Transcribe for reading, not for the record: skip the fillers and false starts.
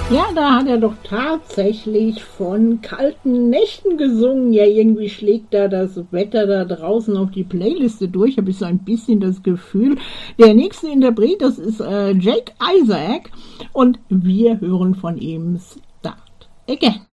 Ja, da hat er doch tatsächlich von kalten Nächten gesungen. Ja, irgendwie schlägt da das Wetter da draußen auf die Playliste durch. Habe ich so ein bisschen das Gefühl. Der nächste Interpret, das ist Jake Isaac. Und wir hören von ihm Start Again.